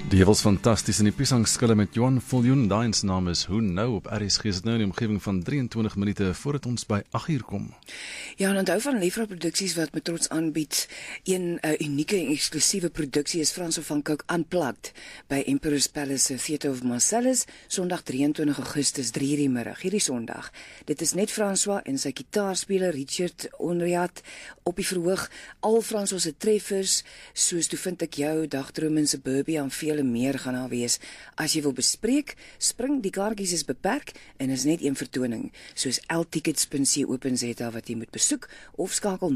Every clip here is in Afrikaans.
Die was fantasties in die piesangskille met Johan Viljoen. Daai se naam is Hoe Nou op RSG is nou in die omgewing van 23 minute voordat ons by 8 uur kom. Ja, en onthou van Liefra Produksies wat met trots aanbied. Een unieke en eksklusiewe produksie is Franso van Cooke Unplugged by Emperor's Palace Theatre of Marcellus, Sondag 23 Augustus 3:00 die middag, hierdie Sondag. Dit is net François en sy gitaarspeler Richard Onriat op die verhoog. Al François se treffers, soos Toe vind ek jou, Dagdroom in Suburbia en vele meer gaan daar wees. As jy wil bespreek, spring, die kaartjies is beperk en is net een vertoning, soos ltickets.co.za wat jy moet besoek, of skakel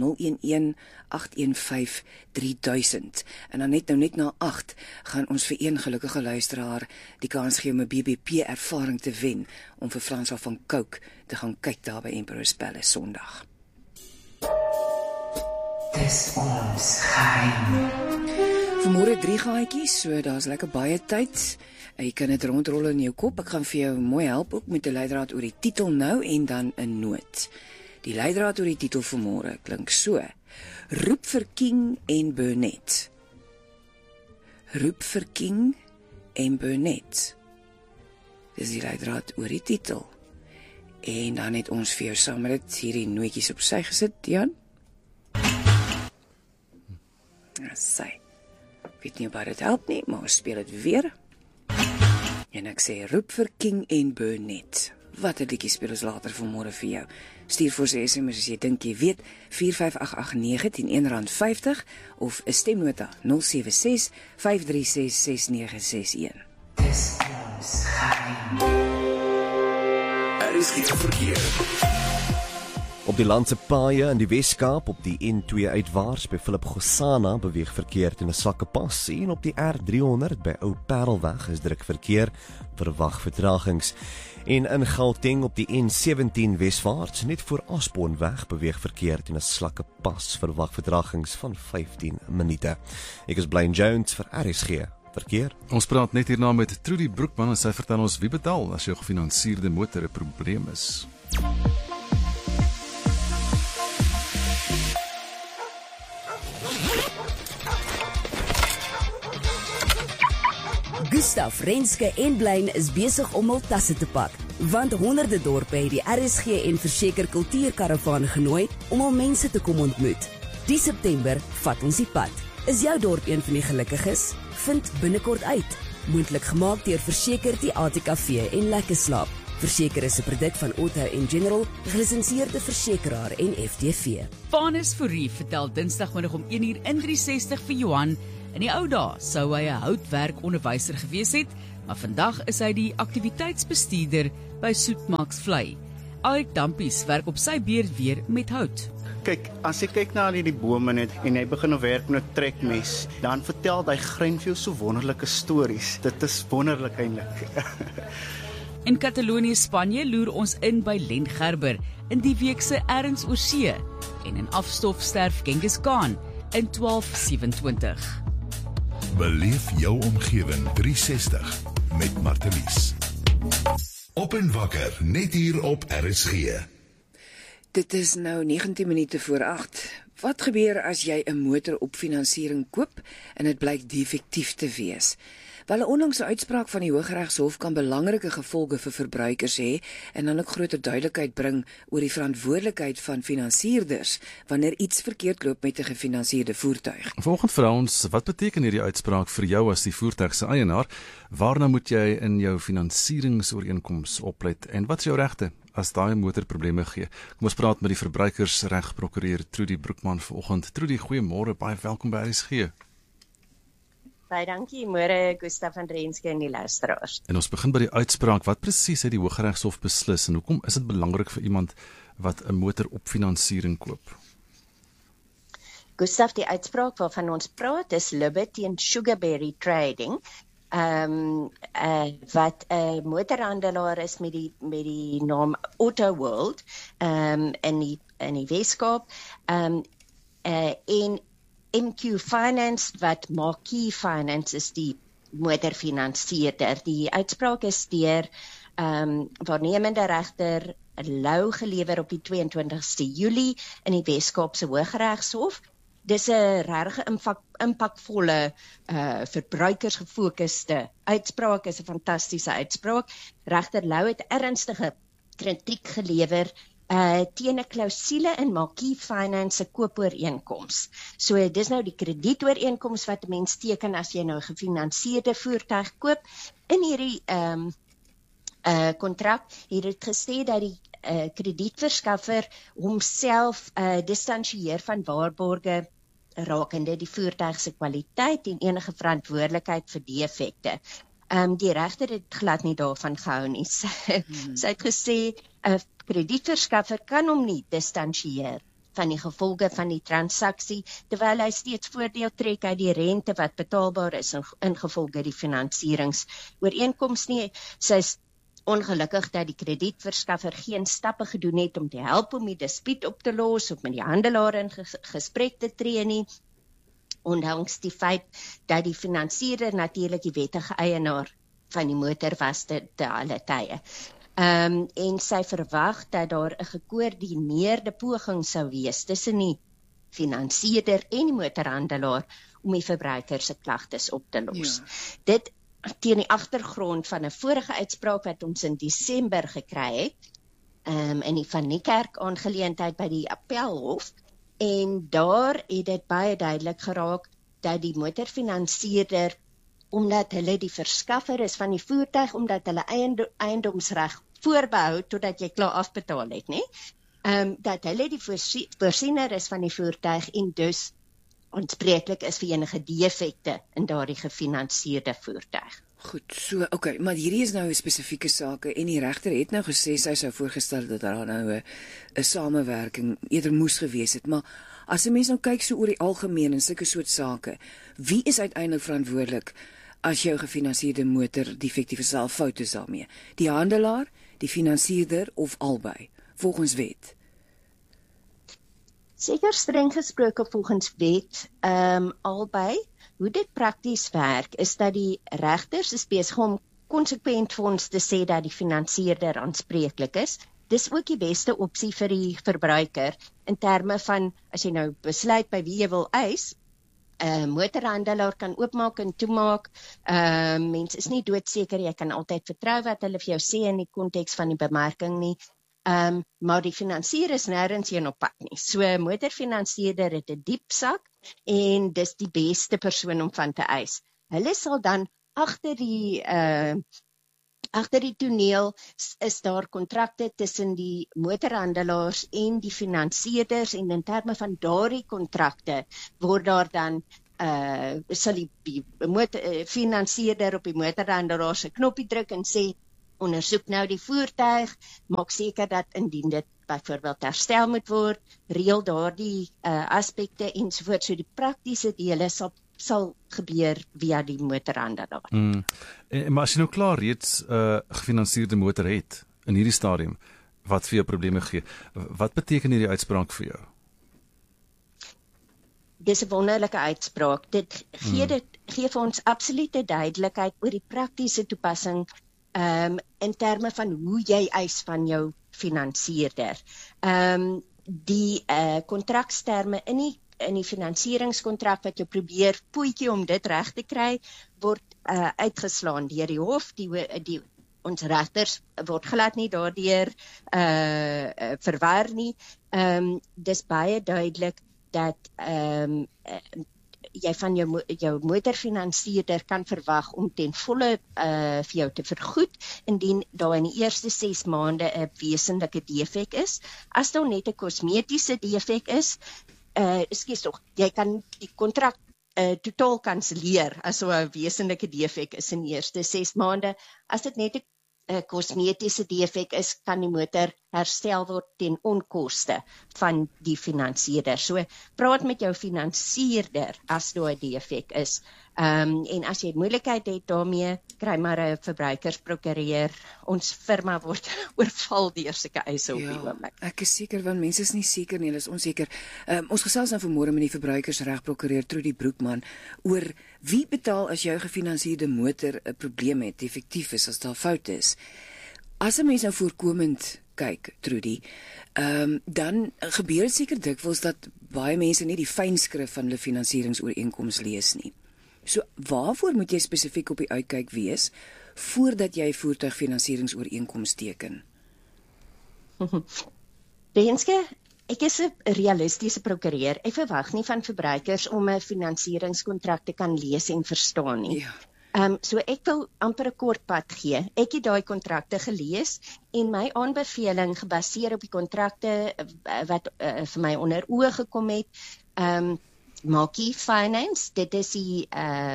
011-815-3000. En dan net na 8 gaan ons vir een gelukkige luisteraar die kans gee om 'n BBP ervaring te wen, om vir Franso van Cooke te gaan kyk daar by Emperor's Palace Sondag. Dis ons geheim. Vanmôre 3 gaatjies, so daar's lekker baie tyd. Jy kan dit rondrol in jou kop. Ek gaan vir jou mooi help ook met 'n leidraad oor die titel nou en dan 'n noot. Die leidraad oor die titel vanmôre klink so: Roep vir King en Burnett. Roep vir King en Burnett. Dis die leidraad oor die titel. En dan het ons vir jou saam met dit hierdie nootjies op sy gesit, Jan. Sy. Weet nie of dit help nie, maar ons speel dit weer. En ek sê, roep vir King en Burnett. Wat 'n liedjie speel ons later vanmôre vir jou. Stuur vir ons 'n SMS as jy dink jy weet, 45889 teen R1.50 of 'n stemnota 076 536 6961. Dis ons geheim. Is geen verkeer. Op die landse paaie in die Weskaap op die N2 uitwaarts by Philip Gosana beweeg verkeer teen 'n swakke pas en op die R300 by Ou Parelweg is druk verkeer, verwag vertragings. En in Gauteng op die N17 weswaarts net voor Asponweg beweeg verkeer teen 'n slakke pas, verwag vertragings van 15 minute. Ek is Blaine Jones vir RSG Verkeer. Ons praat net hierna met Trudy Broekman en sy vertel ons wie betaal as jou gefinansierde motor 'n probleem is. Gustav, Renske en Blaine is besig om hul tasse te pak, want honderde dorpe het die RSG en Verseker Kultuurkaravaan genooi om al mense te kom ontmoet. Die September vat ons die pad. Is jou dorp een van die gelukkiges? Vind binnekort uit. Moontlik gemaak deur Verseker die ATKV en Lekker Slaap. Verseker is 'n produk van Otto & General, gelisensieerde versekeraar en FTV. Vanus Fourie vertel Dinsdagmiddag om 1:00 in 360 vir Johan. In die ou dae sou hy 'n houtwerkonderwyser gewees het, maar vandag is hy die aktiwiteitsbestuurder by Soetmax Vlei. Alek Dampies werk op sy beurt weer met hout. Kyk, as jy kyk na al die bome net en hy begin werk met 'n trekmes, dan vertel hy grein vir jou so wonderlike stories. Dit is wonderlik eintlik. In Katalonië, Spanje loer ons in by Len Gerber in die week se Erns oor see en in afstof sterf Genghis Khan in 1227. Beleef jou omgewing 360 met Martelies. Op en wakker, net hier op RSG. Dit is nou 19 minute voor 8. Wat gebeur as jy 'n motor op finansiering koop en dit blyk defektief te wees? Wel, 'n onlangse uitspraak van die Hooggeregshof kan belangrike gevolge vir verbruikers hê en dan ook groter duidelikheid bring oor die verantwoordelikheid van finansierders wanneer iets verkeerd loop met 'n gefinansierde voertuig. Volgens vir ons, wat beteken hierdie uitspraak vir jou as die voertuig se eienaar? Waarna moet jy in jou finansieringsooreenkoms oplet en wat is jou regte as daai motor probleme gee? Kom ons praat met die verbruikersregprokureur Trudy Broekman vanoggend. Trudy, goeiemôre, baie welkom by RSG. Baie dankie, môre Gustav en Renske en die luisteraars. En ons begin by die uitspraak. Wat presies het die Hooggeregshof beslis en hoekom is dit belangrik vir iemand wat 'n motor op finansiering koop? Gustav, die uitspraak waarvan ons praat is Liberty and Sugarberry Trading, wat 'n motorhandelaar is met die naam Auto World, in die Weskaap, en MQ Finance wat Marquee Finance is die motorfinansierder. Die uitspraak is deur waarnemende regter Lou gelewer op die 22ste Julie in die Weskaapse Hooggeregshof Dis 'n regtig impakvolle verbruikersgefokuste uitspraak, is 'n fantastiese uitspraak. Regter Lou het ernstige kritiek gelewer teen 'n klousule in Marquee Finance se koopooreenkoms. So dis nou die kredietooreenkoms wat 'n mens teken as jy nou 'n gefinansierde voertuig koop. In hierdie kontrak het dit gesê dat die kredietverskaffer homself distansieer van waarborge rakende die voertuig se kwaliteit en enige verantwoordelikheid vir defekte. Die regter het glad nie daarvan gehou nie. Sy het gesê 'n kredietverskaffer kan hom nie distansieer van die gevolge van die transaksie, terwyl hy steeds voordeel trek uit die rente wat betaalbaar is ingevolge die finansieringsooreenkoms nie. Sy is ongelukkig dat die kredietverskaffer geen stappe gedoen het om te help om die dispuut op te los of met die handelaar in gesprek te tree nie, ondanks die feit dat die finansierder natuurlik die wettige eienaar van die motor was te alle tye. En sy verwag dat daar 'n gekoördineerde poging sou wees tussen die finansierder en die motorhandelaar om die verbruiker se klagtes op te los. Ja. Dit teen die agtergrond van 'n vorige uitspraak wat ons in Desember gekry het, in die Van Niekerk aangeleentheid by die Appelhof, en daar het dit baie duidelik geraak dat die motorfinансierder, omdat hulle die verskaffer is van die voertuig, omdat hulle eiendomsreg voorbehou totdat jy klaar afbetaal het, nie? Dat hulle die voorsiener is van die voertuig en dus aanspreeklik is vir enige defekte in daardie gefinansierde voertuig. Goed, so, okay, maar hierdie is nou 'n spesifieke saak en die regter het nou gesê sy sou voorgestel dat daar nou 'n samewerking eerder moes gewees het, maar as 'n mens nou kyk so oor die algemeen in sulke soort sake, wie is uiteindelik verantwoordelik as jou gefinansierde motor defektief is, al fout is daarmee? Die handelaar, die finansierder of albei, volgens wet? Seker streng gesproke volgens wet, albei. Hoe dit prakties werk, is dat die regters is besig om konsekwent vir ons te sê dat die finansierder aanspreeklik is. Dis ook die beste opsie vir die verbruiker, in terme van, as jy nou besluit by wie jy wil eis, motorhandelaar kan oopmaak en toemaak, mens is nie doodseker, jy kan altyd vertrou wat hulle vir jou sê in die konteks van die bemarking nie, maar die finansier is nêrens heen op pad nie. So, motorfinансierder het 'n diep sak, en dis die beste persoon om van te eis. Hulle sal dan agter die toneel is daar kontrakte tussen die motorhandelaars en die finansierder, en in terme van daardie kontrakte word daar dan sal die finansierder op die motorhandelaar se knoppie druk en sê, ondersoek nou die voertuig, maak seker dat indien dit byvoorbeeld herstel moet word, reël daardie aspekte ensovoorts, so die praktiese dele sal gebeur via die motorhandelaar. Maar as jy nou klaar reeds gefinansierde motor het in hierdie stadium wat vir jou probleme gee, wat beteken hierdie uitspraak vir jou? Dis 'n wonderlike uitspraak. Dit gee vir ons absolute duidelikheid oor die praktiese toepassing in terme van hoe jy eis van jou finansierder. Die kontraksterme in die finansieringskontrak wat jy probeer poetjie om dit reg te kry, word uitgeslaan deur die hof. Ons regters word glad nie daardeur verwar nie. Dis baie duidelik dat jy van jou motorfinансierder kan verwag om ten volle vir jou te vergoed, indien daar in die eerste 6 maande 'n wesenlike defek is. As daar net 'n kosmetiese defek is, jy kan die kontrak totaal kanselleer as so 'n wesenlike defek is in die eerste 6 maande. As dit net 'n kosmetiese defek is, kan die motor herstel word ten onkoste van die finansierder. So, praat met jou finansierder as daar 'n defek is. En as jy moeilikheid het daarmee, kry maar 'n verbruikersprokureur. Ons firma word oorval deur sulke eise op die oomblik. Ek is seker, want mense is nie seker nie, hulle is onseker. Ons gesels nou vanmôre met die verbruikersregprokureur Trudy Broekman oor wie betaal as jou gefinansierde motor 'n probleem het, effektief is, as daar fout is. As 'n mens nou voorkomend kyk, Trudy, dan gebeur dit seker dikwels dat baie mense nie die fynskrif van hulle finansieringsooreenkoms lees nie. So waarvoor moet jy spesifiek op die uitkyk wees voordat jy voertuigfinansieringsooreenkoms teken? Renske, ek is 'n realistiese prokureur. Ek verwag nie van verbruikers om 'n finansieringskontrak te kan lees en verstaan nie. Ja. So ek wil amper 'n kort pad gee. Ek het daai kontrakte gelees en my aanbeveling gebaseer op die kontrakte wat vir my onder oë gekom het. Makie Finance, dit is die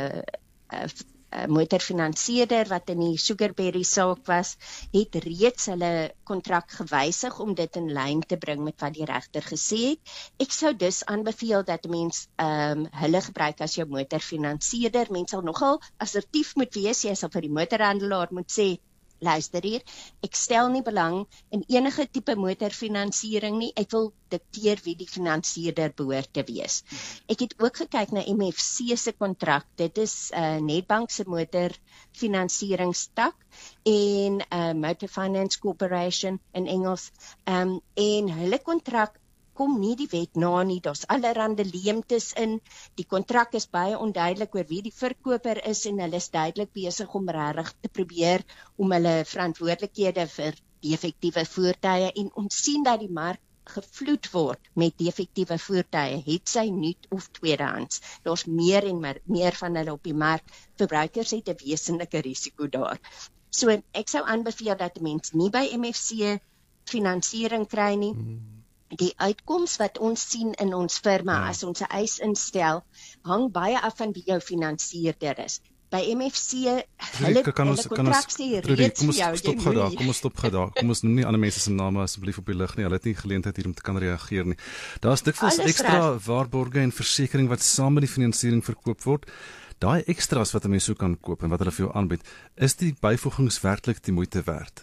motorfinansierder wat in die Sugarberry saak was, het reeds hulle kontrak gewysig om dit in lyn te bring met wat die regter gesê het. Ek sou dus aanbeveel dat mens hulle gebruik as jou motorfinansierder. Mens sal nogal assertief moet wees, jy sal vir die motorhandelaar moet sê, luister hier, ek stel nie belang in enige tipe motorfinansiering nie, ek wil dikteer wie die finansierder behoort te wees. Ek het ook gekyk na MFC se kontrak, dit is Nedbank se motorfinansieringstak en Motor Finance Corporation in Engels, en hulle kontrak kom nie die wet na nie, daar's allerhande leemtes in, die kontrak is baie onduidelik oor wie die verkoper is en hulle is duidelik besig om regtig te probeer om hulle verantwoordelikhede vir defektiewe voertuie en ons sien dat die mark gevloed word met defektiewe voertuie, het sy nuut of tweedehands. Daar's meer en meer van hulle op die mark, verbruikers het 'n wesenlike risiko daar. So ek sou aanbeveel dat die mens nie by MFC finansiering kry nie. Die uitkoms wat ons sien in ons firma as ons 'n eis instel, hang baie af van wie jou finansierder is. By MFC, hulle kontrak sê reeds vir jou, kom ons stop gou daar. Kom ons noem nie ander mense se name asseblief op die lig nie. Hulle het nie geleentheid hier om te kan reageer nie. Daar's dikwels ekstra waarborge en versekering wat saam met die finansiering verkoop word. Daai ekstra's wat 'n mens so kan koop en wat hulle vir jou aanbied, is die byvoegings werklik die moeite werd?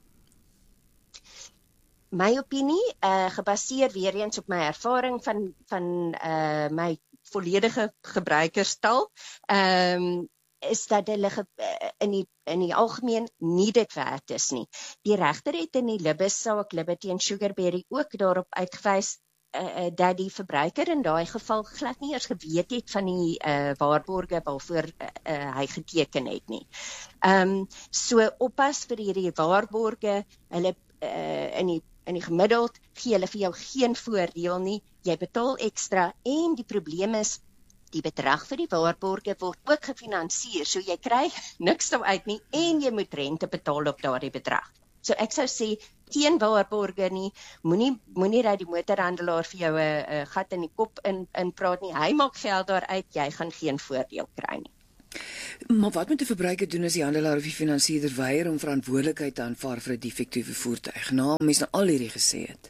My opinie, gebaseer weer eens op my ervaring van my volledige gebruikerstal, is dat hulle in die algemeen nie dit werd is nie. Die regter het in die Libes saak, Liberty en Sugarberry, ook daarop uitgewys dat die verbruiker in daai geval glad nie eers geweet het van die waarborge waarvoor hy geteken het nie. So oppas vir hierdie waarborge, hulle in die gemiddeld gee hulle vir jou geen voordeel nie, jy betaal ekstra en die probleem is, die bedrag vir die waarborge word ook gefinansier, so jy kry niks daaruit nie en jy moet rente betaal op daardie bedrag. So ek sou sê, geen waarborge nie, moenie dat die motorhandelaar vir jou 'n gat in die kop inpraat nie, hy maak geld daaruit, jy gaan geen voordeel kry nie. Maar wat moet 'n verbruiker doen as die handelaar of die finansierder weier om verantwoordelikheid te aanvaar vir 'n defektiewe voertuig? Mens nou al hierdie gesê het.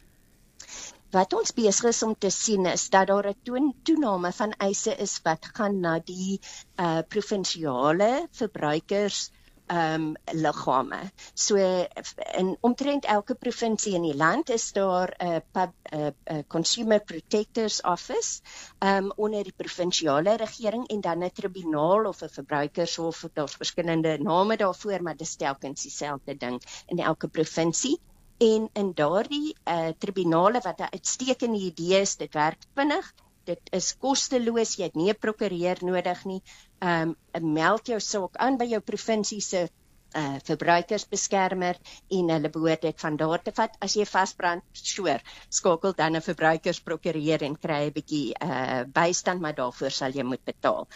Wat ons besig is om te sien is dat daar 'n toename van eise is wat gaan na die provinsiale verbruikers liggame. So in omtrent elke provinsie in die land is daar 'n Consumer Protectors Office onder die provinsiale regering en dan 'n tribunaal of 'n verbruikershof, daar's verskillende name daarvoor, maar dit is telkens dieselfde ding in elke provinsie. En in daardie tribunale wat 'n uitstekende idee is, dit werk vinnig, dit is kosteloos, jy het nie 'n prokureur nodig nie. Meld jou saak aan by jou provinsie se verbruikersbeskermer en hulle behoort dit van daar te vat. As jy vasbrand, skakel dan 'n verbruikersprokureur en kry 'n bietjie bystand, maar daarvoor sal jy moet betaal.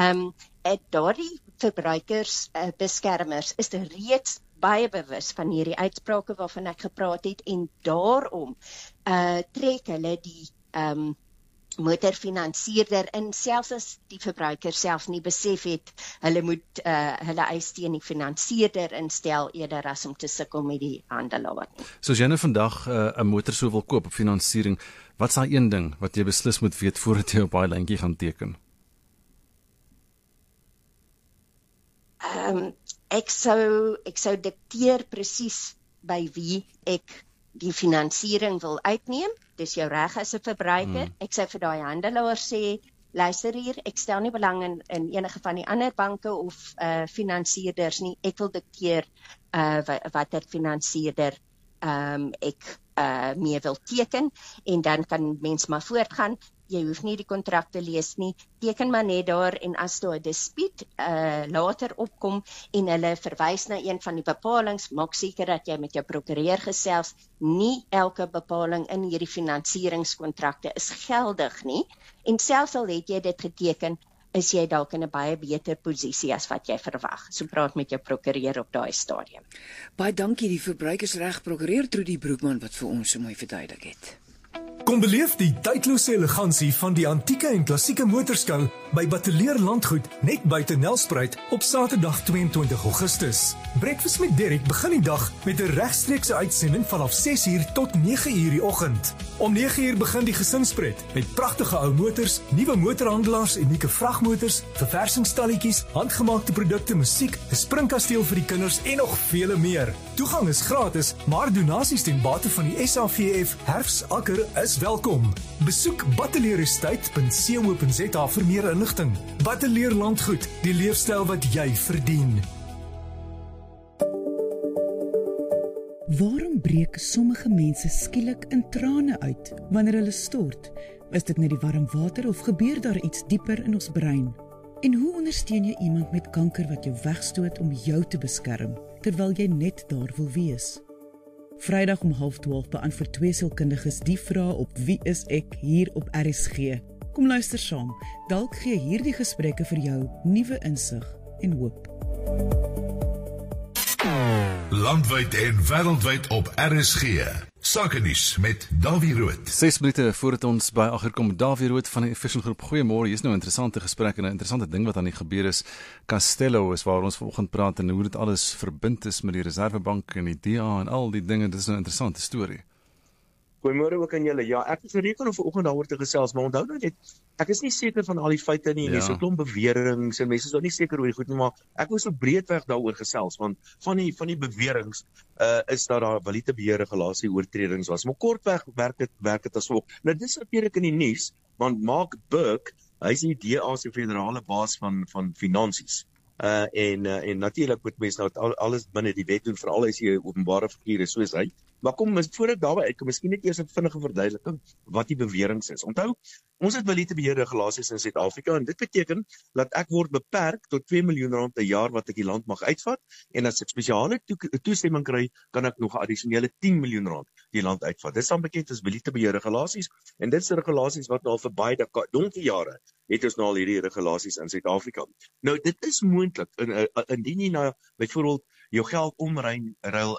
Daardie verbruikersbeskermers is reeds baie bewus van hierdie uitsprake waarvan ek gepraat het en daarom trek hulle die motorfinansierder in, selfs as die verbruiker self nie besef het, hulle moet hulle eis teen die finansierder instel eerder as om te sukkel met die handelaar. So as jy nou vandag 'n motor sou wil koop op finansiering, wat is daai een ding wat jy beslis moet weet voordat jy op daai lyntjie gaan teken? Ek sou dikteer presies by wie ek die finansiering wil uitneem. Dis jou reg as 'n verbruiker. Ek sou vir daai handelaar sê, luister hier, ek stel nie belang in enige van die ander banke of finansierder nie. Ek wil dikteer watter finansierder ek mee wil teken en dan kan mens maar voortgaan. Jy hoef nie die kontrak te lees nie, teken maar net daar en as daar 'n dispuut later opkom en hulle verwys na een van die bepalings, maak seker dat jy met jou prokureur gesels. Nie elke bepaling in hierdie finansieringskontrakte is geldig nie en selfs al het jy dit geteken, is jy dalk in 'n baie beter posisie as wat jy verwag. So praat met jou prokureur op daai stadium. Baie dankie die verbruikersreg prokureur Trudy Broekman wat vir ons so mooi verduidelik het. Kom beleef die tydlose elegansie van die antieke en klassieke motorskou by Bateleer Landgoed net buite Nelspruit op Saterdag 22 Augustus. Breakfast met Derek begin die dag met 'n regstreekse uitsending vanaf 6uur tot 9uur die oggend. Om 9uur begin die gesinspret met pragtige ou motors, nuwe motorhandelaars, unieke vragmotors, verversingsstalletjies, handgemaakte produkte, musiek, 'n springkasteel vir die kinders en nog vele meer. Toegang is gratis, maar donasies ten bate van die SAVF Herfsakker is welkom. Besoek bateleerestate.co.za vir meer inligting. Bateleer Landgoed, die leefstyl wat jy verdien. Waarom breek sommige mense skielik in trane uit wanneer hulle stort? Is dit net die warm water of gebeur daar iets dieper in ons brein? En hoe ondersteun jy iemand met kanker wat jou wegstoot om jou te beskerm, terwyl jy net daar wil wees? Vrydag om 11:30 beantwoord 2 sielkundiges die vraag op Wie is ek hier op RSG. Kom luister saam, dalk gee hierdie gesprekke vir jou nuwe insig en hoop. Landwyd en wêreldwyd op RSG. Sakenuus met Davie Rood. 6 minute voordat ons by agterkom, Davie Rood van die Efficient Groep. Goeiemôre, hier is nou 'n interessante gesprek en 'n interessante ding wat aan die gebeur is. Castello is waar ons vanoggend praat en hoe dit alles verbind is met die Reservebank en die DA en al die dinge. Dit is 'n interessante storie. Goeiemôre ook aan julle. Ja, ek is reken om vanoggend daaroor te gesels, maar onthou nou net, ek is nie seker van al die feite nie, dis 'n klomp beweringe en mense is nog nie seker hoe dit goed nie, maar ek wil so breedweg daaroor gesels, want van die beweringe is dat daar valutabeheerregulasie oortredings was. Maar kortweg werk dit as volg. Nou dis natuurlik in die nuus, want Mark Burke, hy is die DA se federale baas van finansies. En natuurlik moet mense nou alles binne die wet doen, veral as jy 'n openbare figuur is soos hy. Maar kom, voor ek daarby uitkom, miskien net eers 'n vinnige verduideliking wat die beweringe is. Onthou, ons het valutabeheerregulasies in Suid-Afrika en dit beteken dat ek word beperk tot R2 miljoen 'n jaar wat ek die land mag uitvat en as ek spesiale toestemming kry, kan ek nog 'n addisionele R10 miljoen die land uitvat. Dit staan bekend as valutabeheerregulasies en dit is regulasies wat nou al vir baie donkie jare het ons nou al hierdie regulasies in Suid-Afrika. Nou dit is moontlik indien jy nou byvoorbeeld jou geld omruil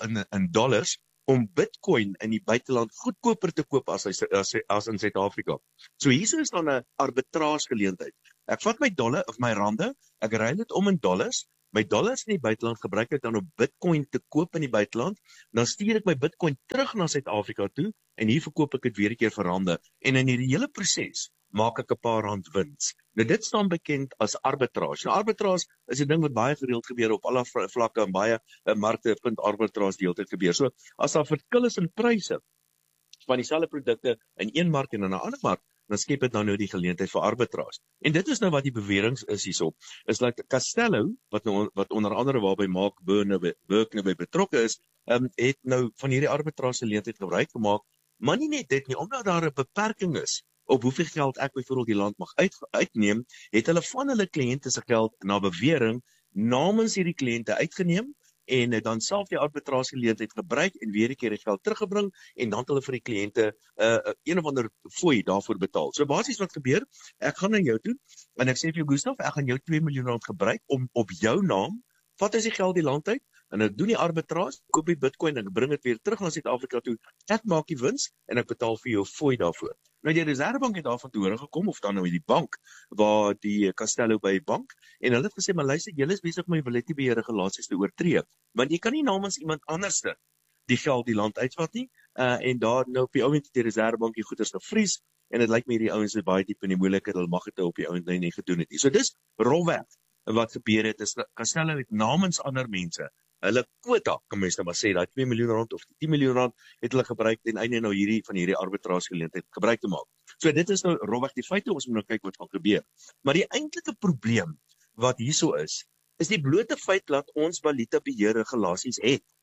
in dollars om Bitcoin in die buiteland goedkoper te koop as in Suid-Afrika. So hier is dan 'n arbitraarsgeleentheid. Ek vat my dollar of my rande, ek ruil dit om in dollars, my dollars in die buiteland gebruik ek dan om Bitcoin te koop in die buiteland, dan stuur ek my Bitcoin terug na Suid-Afrika toe en hier verkoop ek dit weer 'n keer vir rande en in hierdie hele proses maak ek 'n paar rand wins. Nou dit staan bekend as arbitrage. Nou arbitrage is 'n ding wat baie gereeld gebeur op alle vlakke en baie markte vind arbitrage deeltyd gebeur. So as daar verskil is in pryse van dieselfde produkte in een mark en in 'n ander mark, dan skep dit nou die geleentheid vir arbitrage. En dit is nou wat die beweringe is hierso. Is dat Castello wat onder andere waarby Mark Burke nou by betrokke is, het nou van hierdie arbitrage geleentheid gebruik gemaak, maar nie net dit nie, omdat daar 'n beperking is op hoeveel geld ek byvoorbeeld die land mag uitneem, het hulle van hulle kliënte se geld na bewering namens hierdie kliënte uitgeneem en dan self die arbitrasiegeleentheid gebruik en weer 'n keer die geld teruggebring en dan het hulle vir die kliënte een of ander fooi daarvoor betaal. So basies wat gebeur, ek gaan na jou toe en ek sê vir jou Gustaf, ek gaan jou R2 miljoen gebruik om op jou naam, vat as die geld die land uit en ek doen die arbitrage, koop die Bitcoin en ek bring dit weer terug na Suid-Afrika toe. Ek maak die wins en ek betaal vir jou fooi daarvoor. Nou die Reservebank het daarvan te hore gekom of dan nou die bank waar die Castello by bank en hulle het gesê maar luister, julle is besig om die valutabeheerregulasies te oortree, want jy kan nie namens iemand anderste die geld die land uitvat nie en daar nou op die ouend het die Reservebank die goeders gevries en dit lyk my die ouens is baie diep in die moeilikheid, hulle mag dit op die ouend nie gedoen het nie. So dis rolweg wat gebeur het is Castello het namens ander mense hulle kwota, kan mens nou maar sê, daai R2 miljoen of R10 miljoen het hulle gebruik ten einde nou hierdie arbitrasiegeleentheid gebruik te maak. So dit is nou rolweg die feite, ons moet nou kyk wat gaan gebeur. Maar die eintlike probleem wat hierso is die blote feit dat ons valutabeheerregulasies het.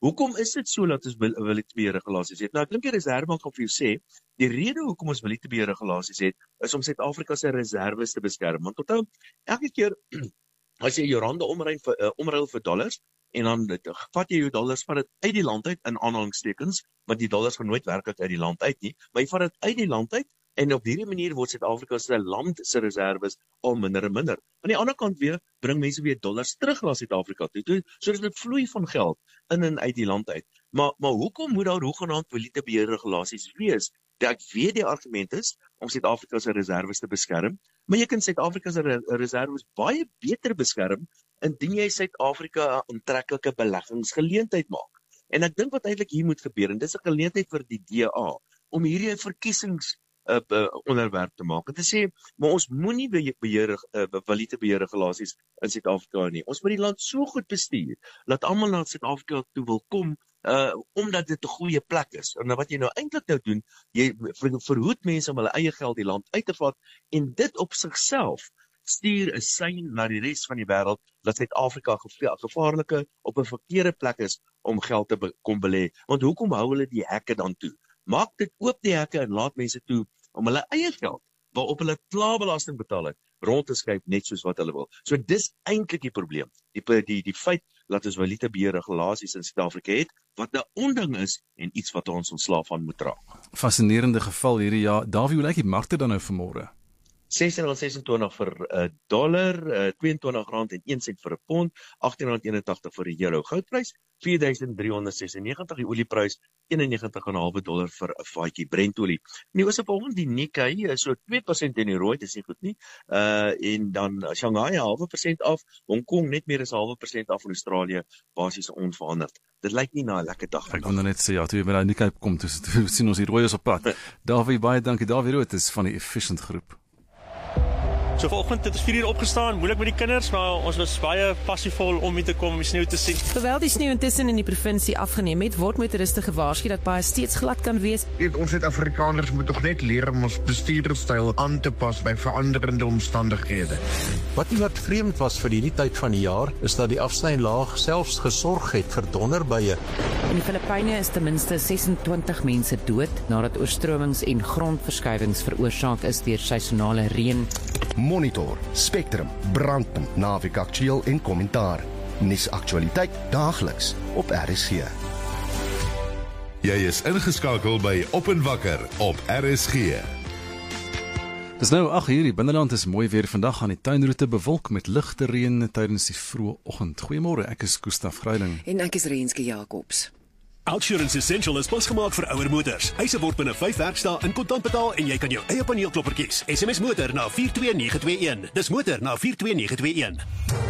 Hoekom is dit so dat ons bilietebeheerregulasies het? Nou, ek dink die Reservebank gaan vir jou sê, die rede hoekom ons bilietebeheerregulasies het, is om Suid-Afrika se reserves te beskerm. Want onthou, elke keer as jy jou rande omruil vir dollars, en dan vat jy jou dollars van dit uit die land uit, in aanhalingstekens, want die dollars gaan nooit werklik uit die land uit nie, maar jy vat dit uit die land uit, en op hierdie manier word Suid-Afrika se land se reserves al minder en minder. Aan die ander kant weer, bring mense weer dollars terug na Suid-Afrika toe, sodat dit vloei van geld in en uit die land uit. Maar hoekom moet daar hoegenaamd bilietebeheerregulasies wees? Ek weet die argument is om Suid-Afrika se reserves te beskerm, maar jy kan Suid-Afrika se reserves baie beter beskerm indien jy Suid-Afrika 'n aantreklike beleggingsgeleentheid maak. En ek dink wat eintlik hier moet gebeur, en dis 'n geleentheid vir die DA om hierdie 'n verkiesings onderwerp te maak. En te sê, maar ons moenie bilietebeheerregulasies in Suid-Afrika nie. Ons moet die land so goed bestuur, dat almal na Suid-Afrika toe wil kom, omdat dit 'n goeie plek is. En wat jy nou eintlik nou doen, jy verhoed mense om hulle eie geld die land uit te vat, en dit op sigself stuur 'n sein na die res van die wêreld, dat Suid-Afrika gevaarlike op 'n verkeerde plek is om geld te kom belê. Want hoekom hou hulle die hekke dan toe? Maak dit oop die hekke en laat mense toe om hulle eie geld, waarop hulle klaarbelasting betaal het, rond te skuif net soos wat hulle wil. So dis eintlik die probleem. Die feit dat ons bilietebeheerregulasies in Suid-Afrika het, wat 'n onding is en iets wat ons ontslaaf van moet raak. Fascinerende geval hierdie jaar. Davie, hoe lyk die markte dan nou vanmôre? R16.26 vir dollar, R22.01 vir 'n pond, R18.81 vir die euro. Goudprys $4,396, die olieprys $91.5 vir 'n vatjie Brentolie. Die ooste vanoggend die Nikkei is so 2% in die rooi, dis nie goed nie. En dan Shanghai 0.5% af, Hong Kong net meer as 0.5% af, en Australië basies onveranderd. Dit lyk nie na 'n lekker dag. Ek wou net sê, ja, toe jy by die Nikkei kom, toe sien ons die rooi is op pad. Davie, baie dankie. Davie Rood is van die Efficient groep. So vanoggend het ons 4 uur opgestaan, moeilik met die kinders, maar ons was baie passievol om hier te kom om die sneeu te sien. Terwyl die sneeu intussen in die provinsie afgeneem het, word motoriste gewaarsku dat baie steeds glad kan wees. Ons Suid-Afrikaners moet tog net leer om ons bestuurstyl aan te pas by veranderende omstandighede. Wat nie wat vreemd was vir hierdie tyd van die jaar, is dat die afsnylaag selfs gesorg het vir donderbuie. In die Filippyne is ten minste 26 mense dood nadat oorstromings en grondverskuiwings veroorsaak is deur seisonale reën. Monitor, Spectrum, Brandpunt, Naweek Aktueel en Kommentaar. Nuusaktualiteit daagliks op RSG. Jy is ingeskakel by Op en Wakker op RSG. Dis nou 8:00, die binneland is mooi weer vandag aan die tuinroete bewolk met ligte reën tydens die vroeë oggend. Goeiemôre, ek is Gustaf Greiling. En ek is Renske Jacobs. Outsurance Essential is pas gemaak vir ouer motors. Eise word binne 5 werkdae in kontant betaal en jy kan jou eie paneelklopper kies. SMS motor na 42921. Dis motor na 42921.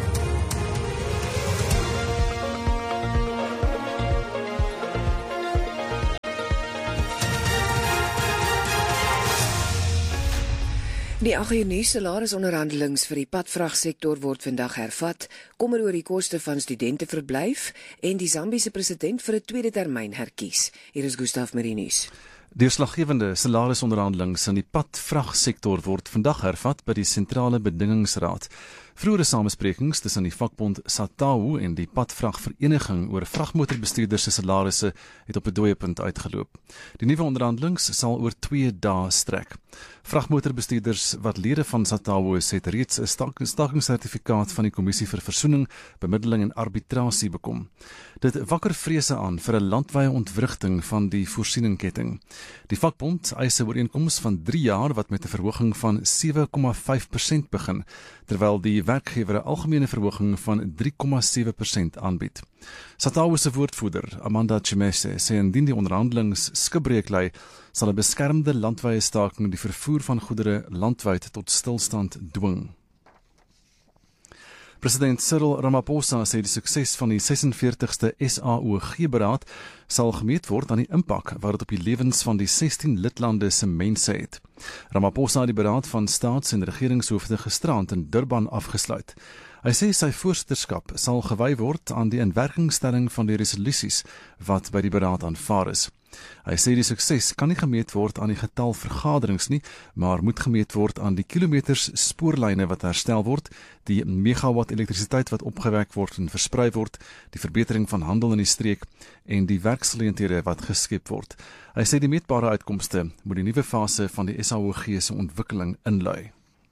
Die agternuus salarisonderhandelinge vir die padvragsektor word vandag hervat, kommer oor die koste van studenteverblyf en die Zambiese president vir 'n tweede termyn herkies. Hier is Gustaf Marinus. Deurslaggewende salarisonderhandelinge in die padvragsektor word vandag hervat by die Sentrale Bedingingsraad. Vroegere samesprekings tussen die vakbond SATAWU en die padvragvereniging oor vragmotorbestuurders se salarisse het op 'n dooiepunt uitgeloop. Die nuwe onderhandelinge sal oor 2 dae strek. Vragmotorbestuurders wat lede van SATAWU is, het reeds 'n stakingssertifikaat van die Kommissie vir Versoening, Bemiddeling en Arbitrasie bekom. Dit wakker vrese aan vir 'n landwyse ontwrigting van die voorsieningketting. Die vakbond eis 'n ooreenkoms van 3 jaar wat met 'n verhoging van 7,5% begin, terwyl die werkgewer 'n algemene verhoging van 3,7% aanbied. SATAWU se woordvoerder, Amanda Chimese, sê indien die onderhandelinge skibreek lei, sal 'n beskermde landwyse staking die vervoer van goedere landwyd tot stilstand dwing. President Cyril Ramaphosa sê die sukses van die 46ste SAOG-beraad sal gemeet word aan die impak wat dit op die lewens van die 16 lidlande se mense het. Ramaphosa het die beraad van staats- en regeringshoofde gisterand in Durban afgesluit. Hy sê sy voorsitterskap sal gewy word aan die inwerkingstelling van die resolusies wat by die beraad aanvaar is. Hy sê die sukses kan nie gemeet word aan die getal vergaderings nie, maar moet gemeet word aan die kilometers spoorlyne wat herstel word, die megawatt elektrisiteit wat opgewek word en versprei word, die verbetering van handel in die streek en die werksgeleenthede wat geskep word. Hy sê die meetbare uitkomste moet die nuwe fase van die SAOG se ontwikkeling inlei.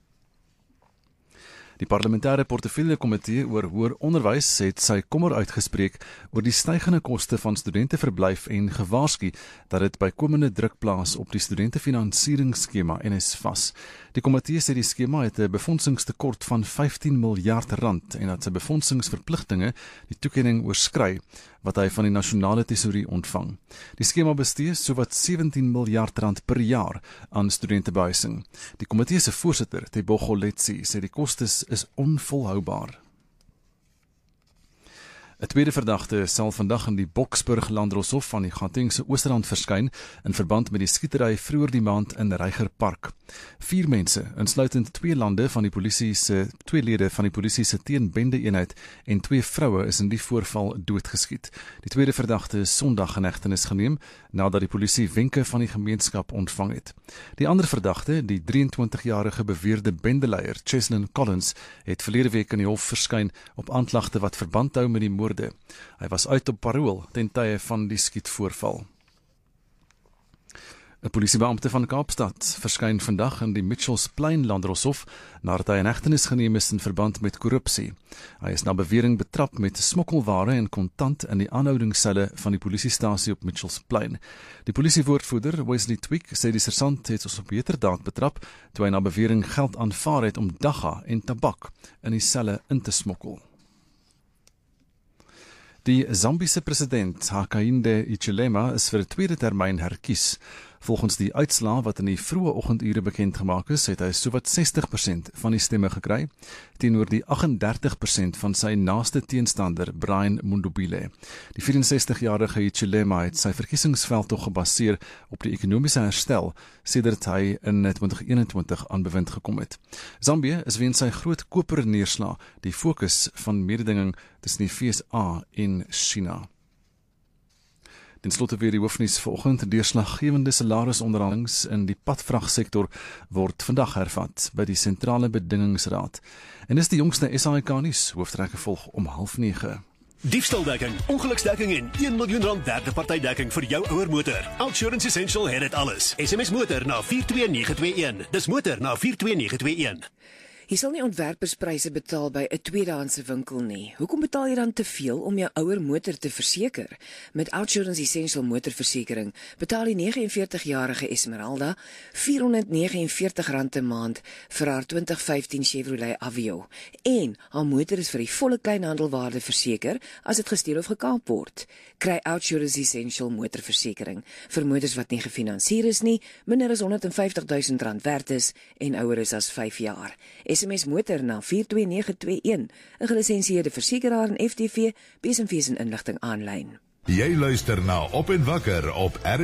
Die parlementêre portefeulje komitee oor hoër onderwys het sy kommer uitgespreek oor die stygende koste van studenteverblyf en gewaarsku dat dit bykomende druk plaas op die studentefinansieringsskema NSFAS. Die komitee sê die skema het 'n befondsingstekort van 15 miljard rand en dat sy befondsingsverpligtinge die toekenning oorskry wat hy van die nasionale tesourie ontvang. Die skema bestee sowat 17 miljard rand per jaar aan studentebehuising. Die komitee se voorsitter, Tebogo Letsi, sê die kostes is onvolhoubaar. 'n Tweede verdagte sal vandag in die Boksburg Landdroshof van die Gautengse Oosterrand verskyn in verband met die skietery vroeër die maand in Reiger Park. 4 mense, insluitend 2 lede van die polisie se teenbende-eenheid en 2 vroue is in die voorval doodgeskiet. Die tweede verdagte is Sondag in hegtenis geneem nadat die polisie wenke van die gemeenskap ontvang het. Die ander verdagte, die 23-jarige beweerde bendeleier Cheslin Collins, het verlede week in die hof verskyn op aanklagte wat verband hou met die moorde. Hy was uit op parool ten tye van die skietvoorval. 'n Polisiebeampte van Kaapstad verskyn vandag in die Mitchellsplein Landdroshof nadat hy in hegtenis geneem is in verband met korrupsie. Hy is na bewering betrap met smokkelware en kontant in die aanhoudingsselle van die polisiestasie op Mitchellsplein. Die polisiewoordvoerder Wesley Tweak sê die sersant het ons op heterdaad betrap toe hy na bewering geld aanvaar het om dagga en tabak in die selle in te smokkel. Die Zambiese president Hakainde Hichilema is vir 'n tweede termyn herkies. Volgens die uitslaa wat in die vroeë oggendure bekend gemaak is, het hy sowat 60% van die stemme gekry, teenoor die 38% van sy naaste teenstander Brian Mundubile. Die 64-jarige Hichilema het sy verkiesingsveldtog gebaseer op die ekonomiese herstel sedert hy in 2021 aan bewind gekom het. Zambië is weens sy groot koperneerslag die fokus van mededinging tussen die VSA en China. Ten slotte weer die hoofnuus vanoggend. Deurslaggewende salarisonderhandelinge in die padvragsektor word vandag hervat by die Sentrale Bedingingsraad. En dis die jongste SAIK nuus, hoofdtrekke volg om 8:30. Diefstalдekking, ongeluksdekking en R1 miljoen derde partydekking vir jou ouer motor. Outsurance Essential het dit alles. SMS motor na 42921. Dis motor na 42921. Jy sal nie ontwerperspryse betaal by 'n tweedehandse winkel nie. Hoekom betaal jy dan te veel om jou ouer motor te verseker? Met Outsurance Essential motorversekering betaal die 49-jarige Esmeralda R449 'n maand vir haar 2015 Chevrolet Aveo. En haar motor is vir die volle kleinhandelwaarde verseker as dit gesteel of gekaap word. Kry Outsurance Essential motorversekering vir motors wat nie gefinansier is nie, minder as R150 000 werd is en ouer is as 5 jaar. SMS motor na 42921, 'n gelisensieerde versekeraar en FTV, besenfees en inligting aanlyn. Jy luister na Op en Wakker op